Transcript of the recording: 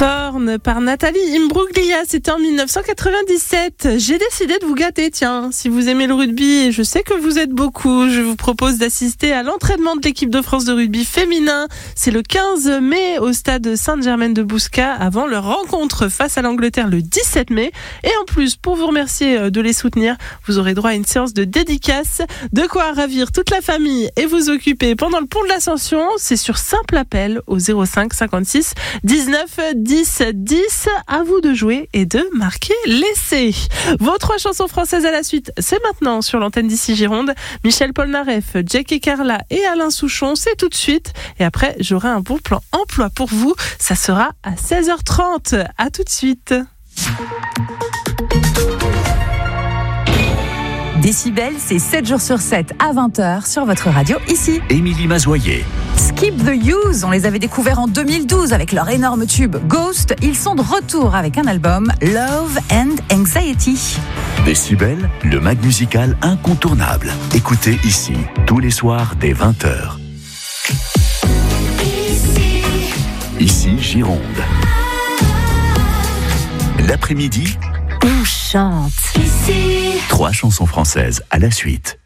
Thorn par Nathalie Imbruglia, c'était en 1997. J'ai décidé de vous gâter, tiens. Si vous aimez le rugby, et je sais que vous êtes beaucoup, je vous propose d'assister à l'entraînement de l'équipe de France de rugby féminin. C'est le 15 mai au stade Sainte-Germaine-de-Bouscat avant leur rencontre face à l'Angleterre le 17 mai. Et en plus, pour vous remercier de les soutenir, vous aurez droit à une séance de dédicace. De quoi ravir toute la famille et vous occuper pendant le pont de l'Ascension. C'est sur simple appel au 05 56 19 10 10. À vous de jouer et de marquer l'essai. Vos 3 chansons françaises à la suite, c'est maintenant sur l'antenne d'ici Gironde. Michel Polnareff, Jackie Carla et Alain Souchon, c'est tout de suite. Et après, j'aurai un bon plan emploi pour vous. Ça sera à 16h30. À tout de suite. Décibel, c'est 7 jours sur 7 à 20h sur votre radio ici. Émilie Mazoyer. Skip the Use, on les avait découverts en 2012 avec leur énorme tube Ghost. Ils sont de retour avec un album Love and Anxiety. Décibel, le mag musical incontournable. Écoutez ici, tous les soirs dès 20h. Ici Gironde. L'après-midi, On chante. 3 chansons françaises à la suite.